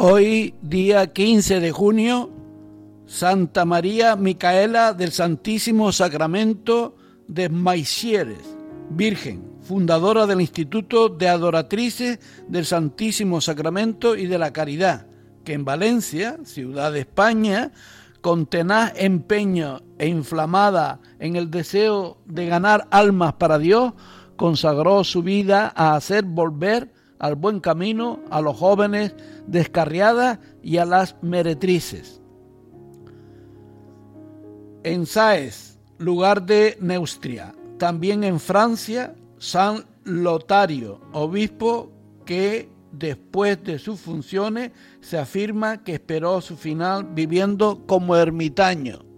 Hoy, día 15 de junio, Santa María Micaela del Santísimo Sacramento de Maixieres, Virgen, fundadora del Instituto de Adoratrices del Santísimo Sacramento y de la Caridad, que en Valencia, ciudad de España, con tenaz empeño e inflamada en el deseo de ganar almas para Dios, consagró su vida a hacer volver al buen camino a los jóvenes descarriadas y a las meretrices. En Sáez, lugar de Neustria, también en Francia, San Lotario, obispo que después de sus funciones se afirma que esperó su final viviendo como ermitaño.